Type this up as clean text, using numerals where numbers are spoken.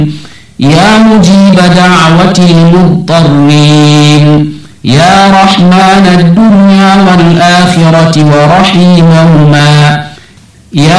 يا مجيب دعوة المضطرين يا رحمن الدنيا والآخرة ورحيمهما يا